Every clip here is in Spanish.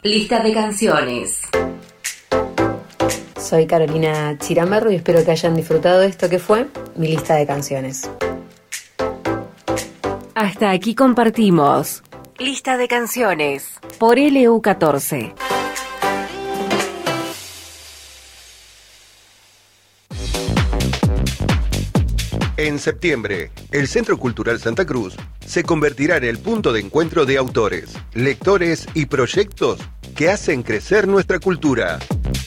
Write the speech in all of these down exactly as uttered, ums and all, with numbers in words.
Lista de canciones. Soy Carolina Chiramerro y espero que hayan disfrutado de esto que fue mi lista de canciones. Hasta aquí compartimos Lista de canciones por L U catorce. En septiembre, el Centro Cultural Santa Cruz se convertirá en el punto de encuentro de autores, lectores y proyectos que hacen crecer nuestra cultura.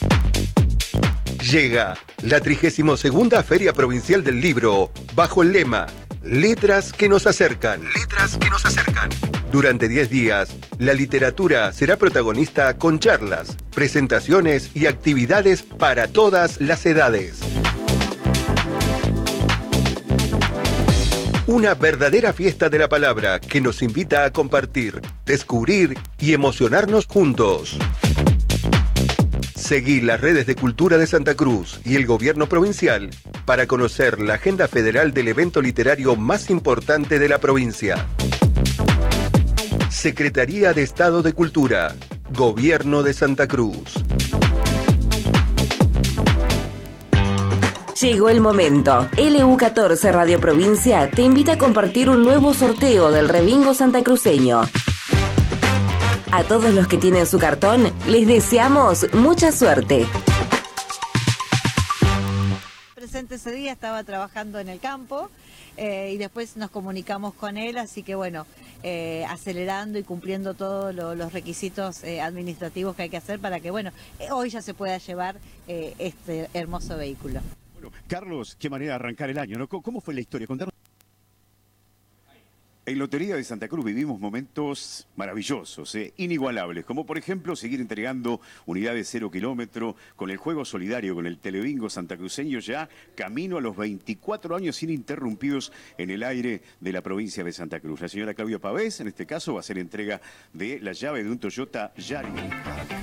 Llega la trigésima segunda Feria Provincial del Libro, bajo el lema Letras que nos acercan. Letras que nos acercan. Durante diez días, la literatura será protagonista con charlas, presentaciones y actividades para todas las edades. Una verdadera fiesta de la palabra que nos invita a compartir, descubrir y emocionarnos juntos. Seguí las redes de Cultura de Santa Cruz y el Gobierno Provincial para conocer la agenda federal del evento literario más importante de la provincia. Secretaría de Estado de Cultura, Gobierno de Santa Cruz. Llegó el momento. L U catorce Radio Provincia te invita a compartir un nuevo sorteo del Rebingo santacruceño. A todos los que tienen su cartón, les deseamos mucha suerte. Presente ese día, estaba trabajando en el campo eh, y después nos comunicamos con él, así que bueno, eh, acelerando y cumpliendo todos lo, los requisitos eh, administrativos que hay que hacer para que bueno, eh, hoy ya se pueda llevar eh, este hermoso vehículo. Bueno, Carlos, qué manera de arrancar el año, ¿no? ¿Cómo fue la historia? Contanos. En Lotería de Santa Cruz vivimos momentos maravillosos, eh, inigualables, como por ejemplo seguir entregando unidades cero kilómetro con el juego solidario, con el Telebingo santacruceño, ya camino a los veinticuatro años ininterrumpidos en el aire de la provincia de Santa Cruz. La señora Claudia Pavés, en este caso, va a hacer entrega de la llave de un Toyota Yaris.